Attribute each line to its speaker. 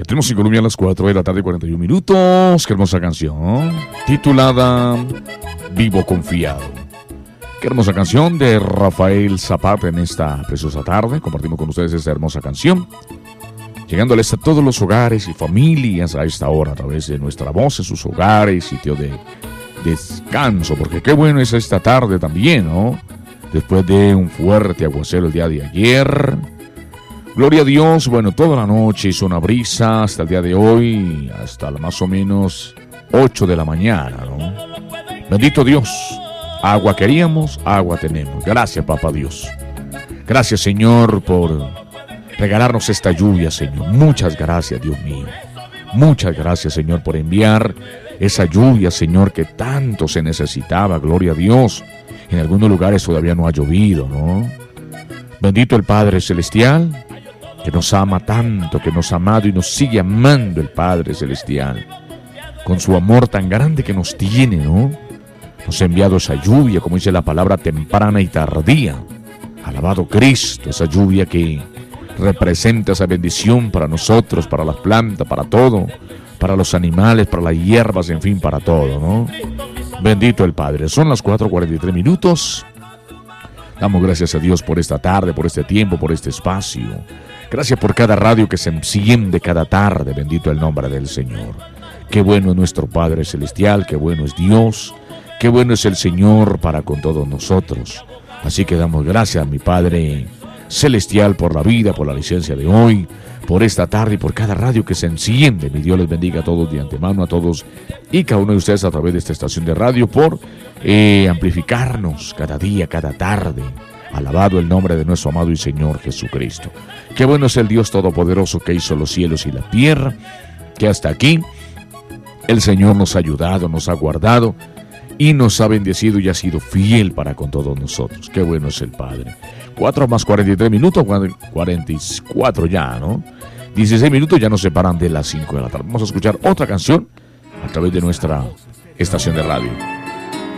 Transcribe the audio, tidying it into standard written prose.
Speaker 1: Tenemos en Colombia a las 4 de la tarde, 41 minutos. Qué hermosa canción, titulada Vivo Confiado. Qué hermosa canción de Rafael Zapata en esta preciosa tarde. Compartimos con ustedes esta hermosa canción, llegándoles a todos los hogares y familias a esta hora a través de nuestra voz en sus hogares, sitio de descanso, porque qué bueno es esta tarde también, ¿no? Después de un fuerte aguacero el día de ayer. Gloria a Dios, bueno, toda la noche hizo una brisa hasta el día de hoy, hasta más o menos 8 de la mañana, ¿no? Bendito Dios, agua queríamos, agua tenemos. Gracias, Papá Dios. Gracias, Señor, por regalarnos esta lluvia, Señor. Muchas gracias, Dios mío. Muchas gracias, Señor, por enviar esa lluvia, Señor, que tanto se necesitaba. Gloria a Dios. En algunos lugares todavía no ha llovido, ¿no? Bendito el Padre Celestial, que nos ama tanto, que nos ha amado y nos sigue amando el Padre Celestial. Con su amor tan grande que nos tiene, ¿no? Nos ha enviado esa lluvia, como dice la palabra, temprana y tardía. Alabado Cristo, esa lluvia que representa esa bendición para nosotros, para las plantas, para todo, para los animales, para las hierbas, en fin, para todo, ¿no? Bendito el Padre. Son las 4:43 minutos. Damos gracias a Dios por esta tarde, por este tiempo, por este espacio. Gracias por cada radio que se enciende cada tarde. Bendito el nombre del Señor. Qué bueno es nuestro Padre Celestial, qué bueno es Dios, qué bueno es el Señor para con todos nosotros. Así que damos gracias a mi Padre Celestial por la vida, por la licencia de hoy, por esta tarde y por cada radio que se enciende. Mi Dios les bendiga a todos de antemano, a todos y cada uno de ustedes a través de esta estación de radio por amplificarnos cada día, cada tarde. Alabado el nombre de nuestro amado y Señor Jesucristo. Qué bueno es el Dios Todopoderoso que hizo los cielos y la tierra, que hasta aquí el Señor nos ha ayudado, nos ha guardado y nos ha bendecido y ha sido fiel para con todos nosotros. Qué bueno es el Padre. 4:43 minutos, 44 ya, ¿no? 16 minutos ya nos separan de las 5 de la tarde. Vamos a escuchar otra canción a través de nuestra estación de radio.